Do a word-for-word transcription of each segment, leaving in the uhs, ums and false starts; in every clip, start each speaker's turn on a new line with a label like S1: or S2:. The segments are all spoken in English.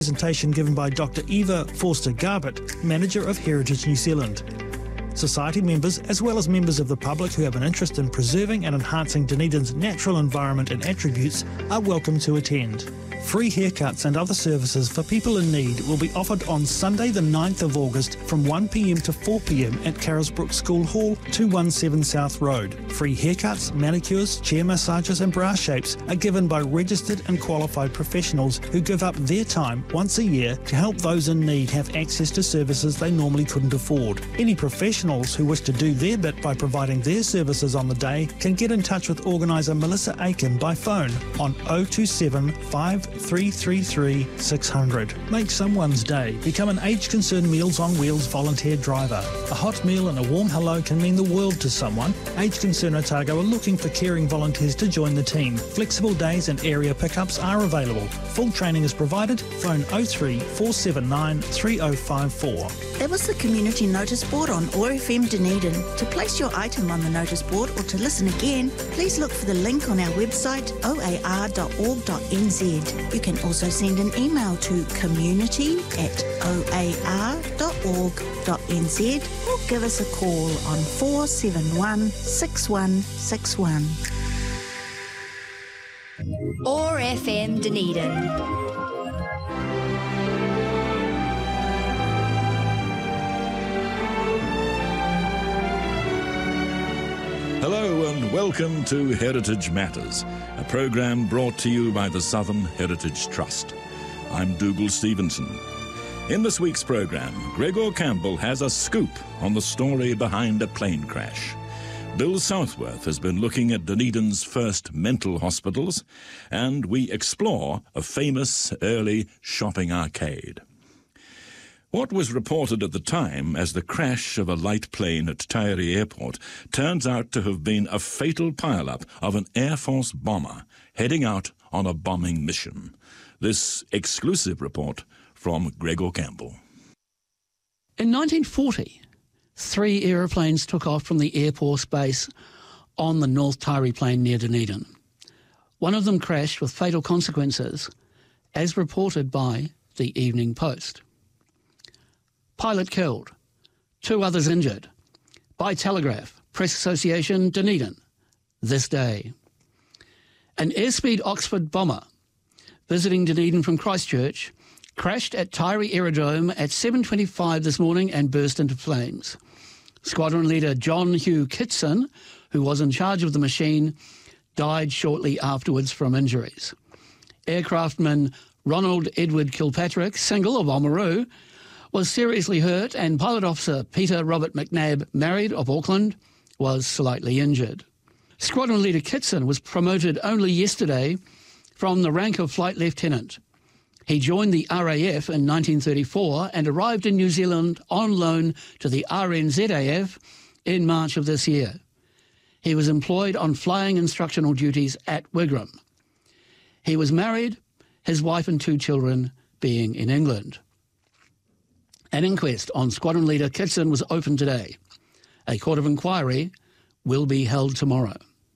S1: Presentation given by Doctor Eva Forster-Garbett, Manager of Heritage New Zealand. Society members, as well as members of the public who have an interest in preserving and enhancing Dunedin's natural environment and attributes, are welcome to attend. Free haircuts and other services for people in need will be offered on Sunday the ninth of August from one p m to four p m at Carrollsbrook School Hall, two one seven South Road. Free haircuts, manicures, chair massages and bra shapes are given by registered and qualified professionals who give up their time once a year to help those in need have access to services they normally couldn't afford. Any professionals who wish to do their bit by providing their services on the day can get in touch with organiser Melissa Aiken by phone on oh two seven, five three three three, six hundred. Make someone's day. Become an Age Concern Meals on Wheels volunteer driver. A hot meal and a warm hello can mean the world to someone. Age Concern Otago are looking for caring volunteers to join the team. Flexible days and area pickups are available. Full training is provided. Phone oh three, four seven nine, three oh five four.
S2: That was the community notice board on O R F M Dunedin. To place your item on the notice board or to listen again, please look for the link on our website o a r dot org dot n z. You can also send an email to community at o a r dot org dot n z or give us a call on four seven one, six one six one.
S3: O R F M Dunedin.
S4: Hello and welcome to Heritage Matters, a programme brought to you by the Southern Heritage Trust. I'm Dougal Stevenson. In this week's programme, Gregor Campbell has a scoop on the story behind a plane crash. Bill Southworth has been looking at Dunedin's first mental hospitals, and we explore a famous early shopping arcade. What was reported at the time as the crash of a light plane at Taieri Airport turns out to have been a fatal pile-up of an Air Force bomber heading out on a bombing mission. This exclusive report from Gregor Campbell.
S5: In nineteen forty, three aeroplanes took off from the Air Force base on the North Taieri Plain near Dunedin. One of them crashed with fatal consequences, as reported by the Evening Post. Pilot killed, two others injured. By Telegraph, Press Association, Dunedin, this day. An airspeed Oxford bomber visiting Dunedin from Christchurch crashed at Taieri Aerodrome at seven twenty-five this morning and burst into flames. Squadron leader John Hugh Kitson, who was in charge of the machine, died shortly afterwards from injuries. Aircraftman Ronald Edward Kilpatrick, single of Oamaru, was seriously hurt, and pilot officer Peter Robert McNabb, married, of Auckland, was slightly injured. Squadron leader Kitson was promoted only yesterday from the rank of flight lieutenant. He joined the R A F in nineteen thirty-four and arrived in New Zealand on loan to the R N Z A F in March of this year. He was employed on flying instructional duties at Wigram. He was married, his wife and two children being in England. An inquest on Squadron Leader Kitson was opened today. A court of inquiry will be held tomorrow.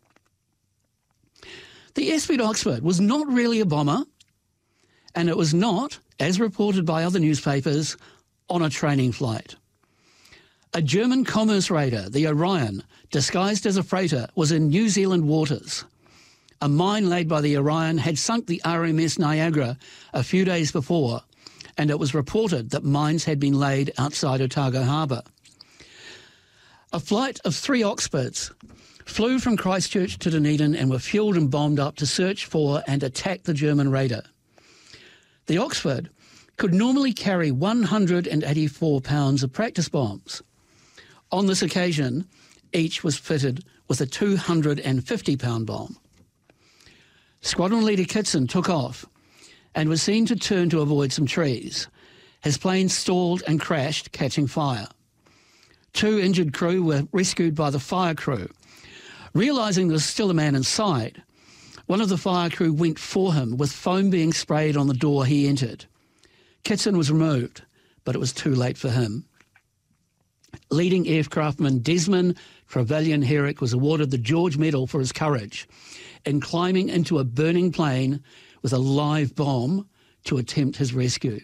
S5: The airspeed Oxford was not really a bomber, and it was not, as reported by other newspapers, on a training flight. A German commerce raider, the Orion, disguised as a freighter, was in New Zealand waters. A mine laid by the Orion had sunk the R M S Niagara a few days before, and it was reported that mines had been laid outside Otago Harbour. A flight of three Oxfords flew from Christchurch to Dunedin and were fuelled and bombed up to search for and attack the German raider. The Oxford could normally carry one hundred eighty-four pounds of practice bombs. On this occasion, each was fitted with a two hundred fifty pound bomb. Squadron leader Kitson took off and was seen to turn to avoid some trees. His plane stalled and crashed, catching fire. Two injured crew were rescued by the fire crew. Realising there was still a man inside, one of the fire crew went for him, with foam being sprayed on the door he entered. Kitson was removed, but it was too late for him. Leading aircraftman Desmond Trevelyan-Herrick was awarded the George Medal for his courage in climbing into a burning plane with a live bomb to attempt his rescue.